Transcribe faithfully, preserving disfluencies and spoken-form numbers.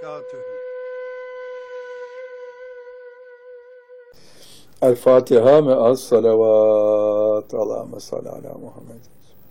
وبركاته. El Fatiha me'as salavat. Allahümme salli ala Muhammed.